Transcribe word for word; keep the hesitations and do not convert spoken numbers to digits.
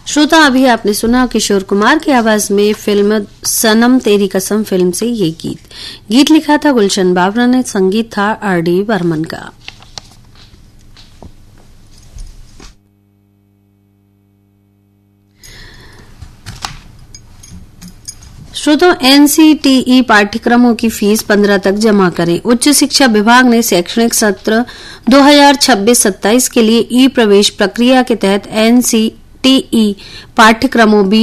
श्रोता, अभी आपने सुना किशोर कुमार की आवाज में फिल्म सनम तेरी कसम फिल्म से ये गीत गीत लिखा था गुलशन बाबरा ने, संगीत था आर डी बर्मन का। श्रोताओं, एनसीटीई पाठ्यक्रमों की फीस पंद्रह तक जमा करें। उच्च शिक्षा विभाग ने शैक्षणिक सत्र दो हज़ार छब्बीस सत्ताईस के लिए ई प्रवेश प्रक्रिया के तहत एनसीटीई पाठ्यक्रमों बी